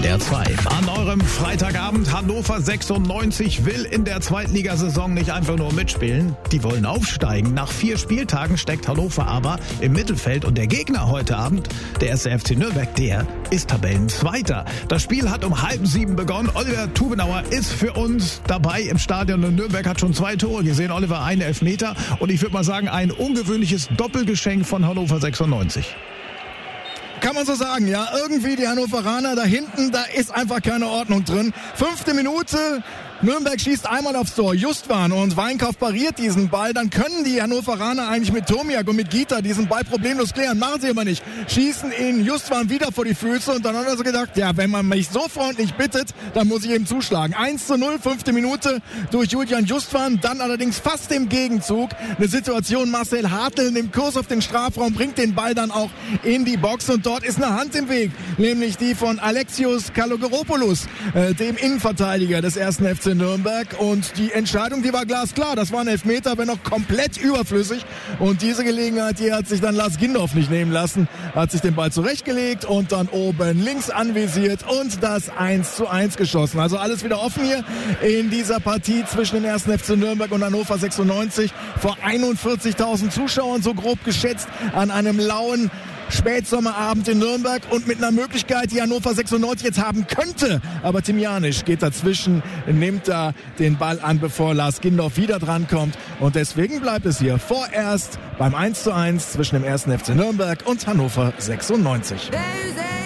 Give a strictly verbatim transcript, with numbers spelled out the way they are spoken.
R zwei. An eurem Freitagabend, Hannover sechsundneunzig will in der Zweitligasaison nicht einfach nur mitspielen. Die wollen aufsteigen. Nach vier Spieltagen steckt Hannover aber im Mittelfeld und der Gegner heute Abend, der erste F C Nürnberg, der ist Tabellenzweiter. Das Spiel hat um halb sieben begonnen. Oliver Tubenauer ist für uns dabei im Stadion und Nürnberg hat schon zwei Tore gesehen. Oliver, einen Elfmeter und ich würde mal sagen, ein ungewöhnliches Doppelgeschenk von Hannover sechsundneunzig. Kann man so sagen, ja. Irgendwie die Hannoveraner da hinten, da ist einfach keine Ordnung drin. Fünfte Minute, Nürnberg schießt einmal aufs Tor, Justwan, und Weinkauf pariert diesen Ball. Dann können die Hannoveraner eigentlich mit Tomiak und mit Gita diesen Ball problemlos klären. Machen sie aber nicht. Schießen ihn Justwan wieder vor die Füße und dann hat er so gedacht, ja, wenn man mich so freundlich bittet, dann muss ich eben zuschlagen. eins zu null, fünfte Minute durch Julian Justwan. Dann allerdings fast im Gegenzug eine Situation. Marcel Hartl nimmt Kurs auf den Strafraum, bringt den Ball dann auch in die Box und dort ist eine Hand im Weg, nämlich die von Alexios Kalogeropoulos, äh, dem Innenverteidiger des ersten F C Nürnberg. Und die Entscheidung, die war glasklar. Das war ein Elfmeter, wenn auch komplett überflüssig. Und diese Gelegenheit, die hat sich dann Lars Gindorf nicht nehmen lassen, hat sich den Ball zurechtgelegt und dann oben links anvisiert und das eins zu eins geschossen. Also alles wieder offen hier in dieser Partie zwischen dem ersten F C Nürnberg und Hannover sechsundneunzig. Vor einundvierzigtausend Zuschauern, so grob geschätzt, an einem lauen Spätsommerabend in Nürnberg und mit einer Möglichkeit, die Hannover sechsundneunzig jetzt haben könnte. Aber Tim Janisch geht dazwischen, nimmt da den Ball an, bevor Lars Gindorf wieder drankommt. Und deswegen bleibt es hier vorerst beim eins zu eins zwischen dem ersten F C Nürnberg und Hannover sechsundneunzig.